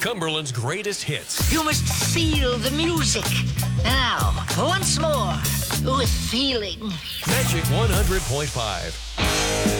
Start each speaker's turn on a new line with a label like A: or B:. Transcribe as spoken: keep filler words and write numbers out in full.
A: Cumberland's greatest hits.
B: You must feel the music. Now, once more, with feeling.
A: Magic one hundred point five.